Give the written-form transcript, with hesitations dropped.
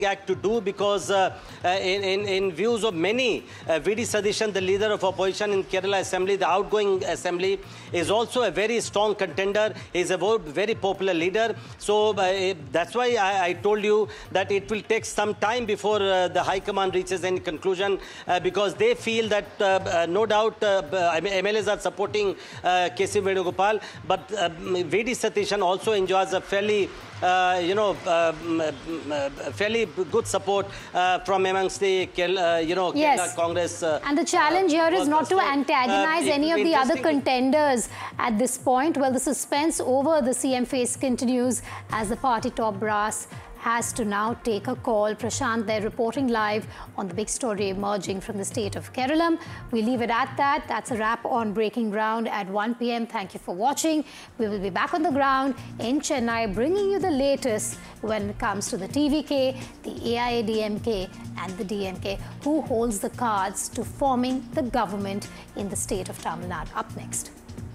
act to do, because in views of many, V.D. Satheesan, the leader of opposition in Kerala Assembly, the outgoing Assembly, is also a very strong contender. He is a very popular leader. So that's why I told you that it will take some time before the High Command reaches any conclusion, because they feel that no doubt MLAs are supporting K.C. Venugopal, but V.D. Satheesan also enjoys a fairly fairly good support from amongst the Kerala Congress. And the challenge here is not to antagonize any of the other contenders at this point. Well, the suspense over the CM face continues as the party top brass has to now take a call. Prashant, they're reporting live on the big story emerging from the state of Kerala. We leave it at that. That's a wrap on Breaking Ground at 1 p.m. Thank you for watching. We will be back on the ground in Chennai, bringing you the latest when it comes to the TVK, the AIADMK and the DMK. Who holds the cards to forming the government in the state of Tamil Nadu? Up next.